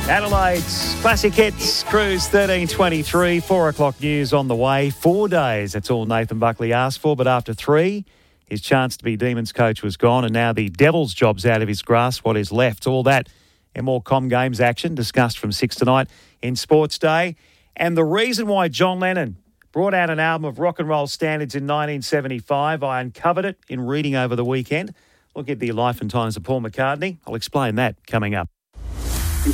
Adelaide's Classic Hits Cruise 1323, 4 o'clock news on the way. 4 days, that's all Nathan Buckley asked for, but after 3, his chance to be Demons coach was gone, and now the Devils job's out of his grasp. What is left? All that and more Com Games action discussed from 6 tonight in Sports Day. And the reason why John Lennon brought out an album of rock and roll standards in 1975, I uncovered it in reading over the weekend. Look at the life and times of Paul McCartney. I'll explain that coming up. In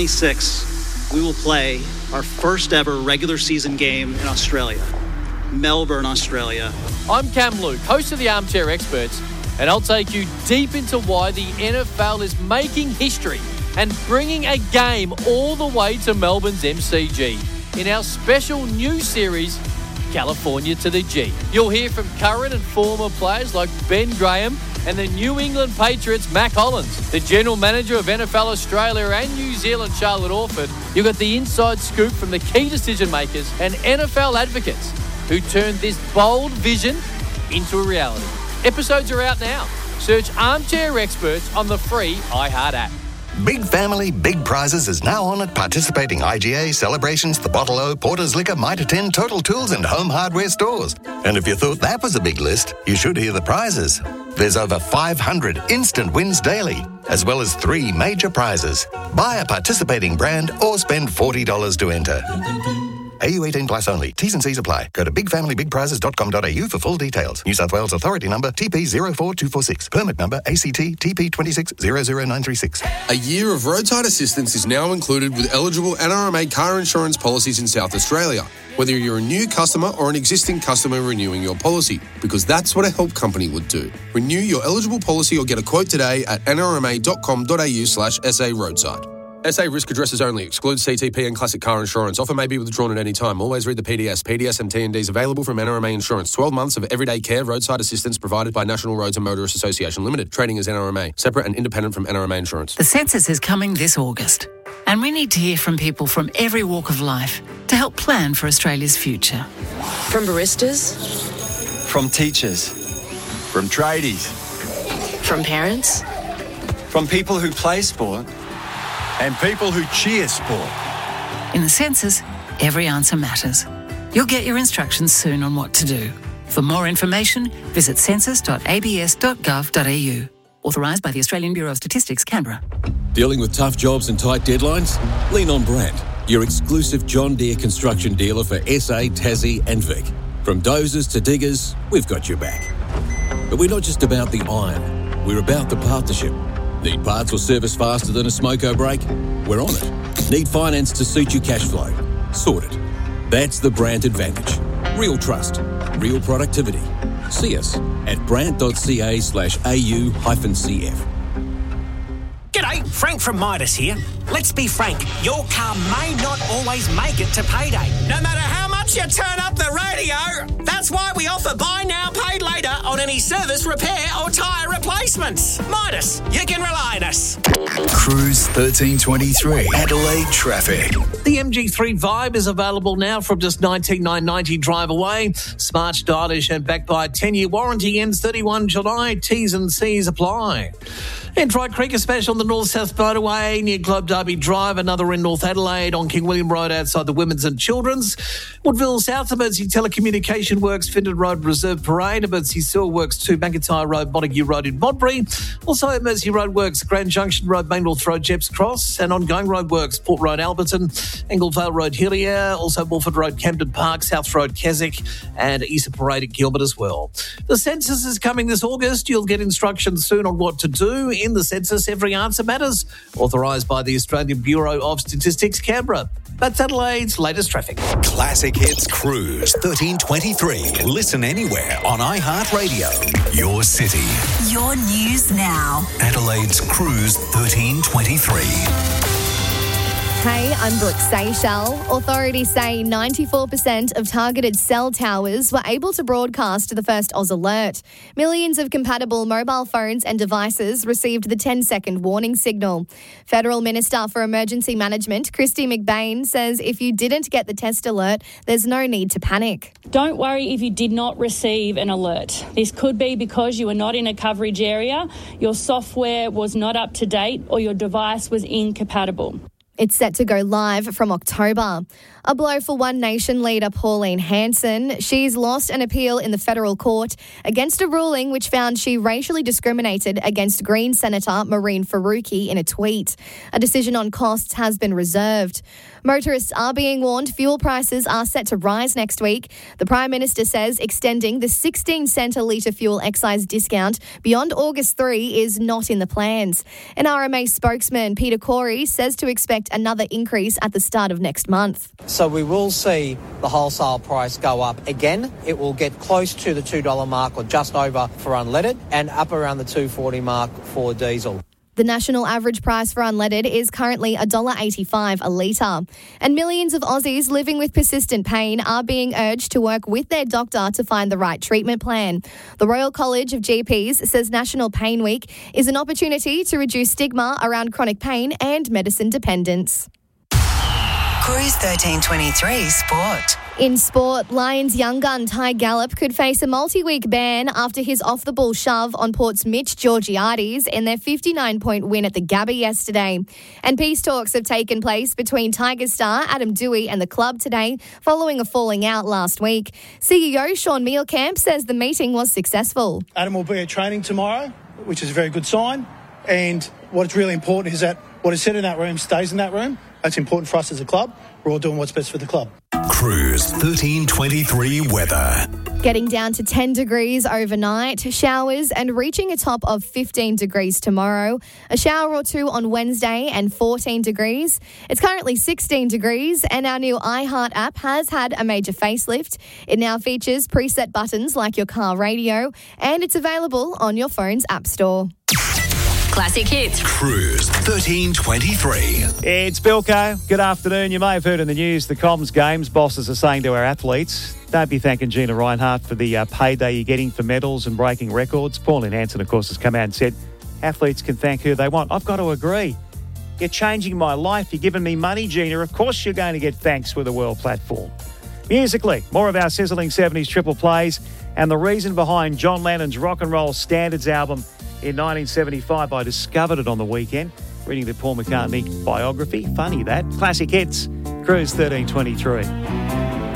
2026, we will play our first ever regular season game in Australia, Melbourne, Australia. I'm Cam Luke, host of the Armchair Experts, and I'll take you deep into why the NFL is making history and bringing a game all the way to Melbourne's MCG in our special new series, California to the G. You'll hear from current and former players like Ben Graham and the New England Patriots' Mac Hollins, the General Manager of NFL Australia and New Zealand, Charlotte Orford. You've got the inside scoop from the key decision makers and NFL advocates who turned this bold vision into a reality. Episodes are out now. Search Armchair Experts on the free iHeart app. Big Family, Big Prizes is now on at participating IGA, Celebrations, The Bottle O, Porter's Liquor, Mitre 10, Total Tools and Home Hardware stores. And if you thought that was a big list, you should hear the prizes. There's over 500 instant wins daily, as well as 3 major prizes. Buy a participating brand or spend $40 to enter. AU 18 plus only. T's and C's apply. Go to bigfamilybigprizes.com.au for full details. New South Wales Authority number TP 04246. Permit number ACT TP 2600936. A year of roadside assistance is now included with eligible NRMA car insurance policies in South Australia, whether you're a new customer or an existing customer renewing your policy, because that's what a help company would do. Renew your eligible policy or get a quote today at nrma.com.au/SA roadside. SA risk addresses only. Excludes CTP and classic car insurance. Offer may be withdrawn at any time. Always read the PDS. PDS and T&Ds available from NRMA Insurance. 12 months of everyday care, roadside assistance provided by National Roads and Motorists Association Limited. Trading as NRMA. Separate and independent from NRMA Insurance. The census is coming this August, and we need to hear from people from every walk of life to help plan for Australia's future. From baristas. From teachers. From tradies. From parents. From people who play sport. And people who cheer sport. In the census, every answer matters. You'll get your instructions soon on what to do. For more information, visit census.abs.gov.au. Authorised by the Australian Bureau of Statistics, Canberra. Dealing with tough jobs and tight deadlines? Lean on Brandt, your exclusive John Deere construction dealer for SA, Tassie and Vic. From dozers to diggers, we've got your back. But we're not just about the iron. We're about the partnership. Need parts or service faster than a smoko brake? We're on it. Need finance to suit your cash flow? Sorted. That's the Brandt advantage. Real trust. Real productivity. See us at brandt.ca/au-cf. G'day, Frank from Midas here. Let's be frank, your car may not always make it to payday. No matter how much you turn up the radio, that's why we offer buy now, pay later on any service, repair or tyre replacements. Midas, you can rely on us. Cruise 1323, Adelaide traffic. The MG3 Vibe is available now from just $19,990 drive away. Smart, stylish and backed by a 10-year warranty, ends 31 July. T's and C's apply. And Dry Creek, a smash on the north-south motorway near Globe Derby Drive, another in North Adelaide on King William Road outside the Women's and Children's. Woodville South, Emergency Telecommunication Works, Findon Road Reserve Parade, Emergency Sewer Works 2, Macintyre Road, Montague Road in Modbury. Also Emergency Road Works, Grand Junction Road, Main North Road, Jepps Cross, and ongoing road works, Port Road, Alberton, Englevale Road, Hillier, also Wolford Road, Camden Park, South Road, Keswick, and Easter Parade at Gilbert as well. The census is coming this August. You'll get instructions soon on what to do. In the census, every answer matters. Authorised by the Australian Bureau of Statistics, Canberra. That's Adelaide's latest traffic. Classic Hits Cruise 1323. Listen anywhere on iHeartRadio. Your city. Your news now. Adelaide's Cruise 1323. Hey, I'm Brooke Seychelles. Authorities say 94% of targeted cell towers were able to broadcast the first Oz alert. Millions of compatible mobile phones and devices received the 10-second warning signal. Federal Minister for Emergency Management, Kristy McBain, says if you didn't get the test alert, there's no need to panic. Don't worry if you did not receive an alert. This could be because you were not in a coverage area, your software was not up to date, or your device was incompatible. It's set to go live from October. A blow for One Nation leader Pauline Hanson. She's lost an appeal in the federal court against a ruling which found she racially discriminated against Green Senator Maureen Faruqi in a tweet. A decision on costs has been reserved. Motorists are being warned fuel prices are set to rise next week. The Prime Minister says extending the 16 cent a litre fuel excise discount beyond August 3 is not in the plans. An RMA spokesman, Peter Corey, says to expect another increase at the start of next month. So we will see the wholesale price go up again. It will get close to the $2 mark or just over for unleaded and up around the $2.40 mark for diesel. The national average price for unleaded is currently $1.85 a litre. And millions of Aussies living with persistent pain are being urged to work with their doctor to find the right treatment plan. The Royal College of GPs says National Pain Week is an opportunity to reduce stigma around chronic pain and medicine dependence. Cruise 1323 Sport. In sport, Lions young gun Ty Gallop could face a multi-week ban after his off-the-ball shove on Port's Mitch Georgiades in their 59-point win at the Gabba yesterday. And peace talks have taken place between Tigers star Adam Dewey and the club today following a falling out last week. CEO Sean Mielkamp says the meeting was successful. Adam will be at training tomorrow, which is a very good sign. And what's really important is that what is said in that room stays in that room. That's important for us as a club. We're all doing what's best for the club. Cruise 1323 weather. Getting down to 10 degrees overnight, showers and reaching a top of 15 degrees tomorrow. A shower or two on Wednesday and 14 degrees. It's currently 16 degrees and our new iHeart app has had a major facelift. It now features preset buttons like your car radio and it's available on your phone's app store. Classic hits. Cruise 1323. It's Bilko. Good afternoon. You may have heard in the news the Comms Games bosses are saying to our athletes, don't be thanking Gina Reinhart for the payday you're getting for medals and breaking records. Pauline Hanson, of course, has come out and said athletes can thank who they want. I've got to agree. You're changing my life. You're giving me money, Gina. Of course you're going to get thanks with a world platform. Musically, more of our sizzling 70s triple plays and the reason behind John Lennon's Rock and Roll Standards album in 1975. I discovered it on the weekend, reading the Paul McCartney biography. Funny that. Classic hits, Cruise 1323.